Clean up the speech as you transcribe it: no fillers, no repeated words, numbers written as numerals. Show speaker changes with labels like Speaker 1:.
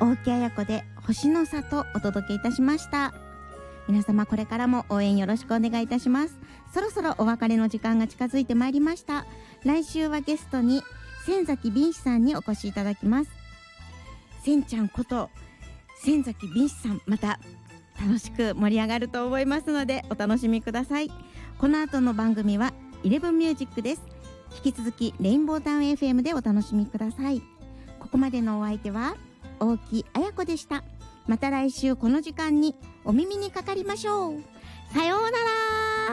Speaker 1: 大木彩子で星の里お届けいたしました。皆様これからも応援よろしくお願いいたします。そろそろお別れの時間が近づいてまいりました。来週はゲストに千崎敏子さんにお越しいただきます。千ちゃんこと千崎敏子さん、また楽しく盛り上がると思いますのでお楽しみください。この後の番組は11ミュージックです。引き続きレインボータウン FM でお楽しみください。ここまでのお相手は大木彩子でした。また来週この時間にお耳にかかりましょう。さようなら。